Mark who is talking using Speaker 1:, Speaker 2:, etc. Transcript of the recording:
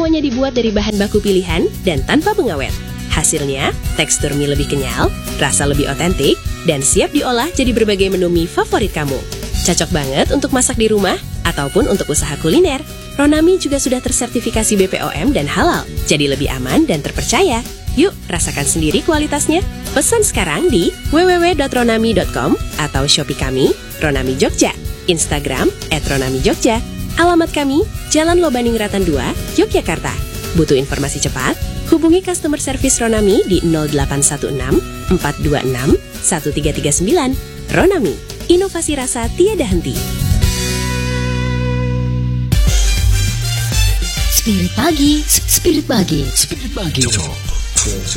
Speaker 1: Semuanya dibuat dari bahan baku pilihan dan tanpa pengawet. Hasilnya, tekstur mie lebih kenyal, rasa lebih otentik, dan siap diolah jadi berbagai menu mie favorit kamu. Cocok banget untuk masak di rumah ataupun untuk usaha kuliner. Ronami juga sudah tersertifikasi BPOM dan halal, jadi lebih aman dan terpercaya. Yuk, rasakan sendiri kualitasnya. Pesan sekarang di www.ronami.com atau Shopee kami, Ronami Jogja, Instagram @ronamijogja. Alamat kami, Jalan Lobaningratan 2, Yogyakarta. Butuh informasi cepat? Hubungi customer service Ronami di 0816 426 1339. Ronami, inovasi rasa tiada henti.
Speaker 2: Spirit pagi, spirit pagi, spirit pagi.